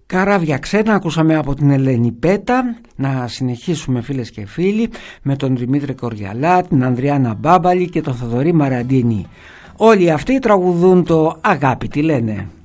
Καράβια ξένα ακούσαμε από την Ελένη Πέτα. Να συνεχίσουμε φίλες και φίλοι με τον Δημήτρη Κοριαλά, την Ανδριάννα Μπάμπαλη και τον Θοδωρή Μαραντίνη. Όλοι αυτοί τραγουδούν το «Αγάπη τι λένε».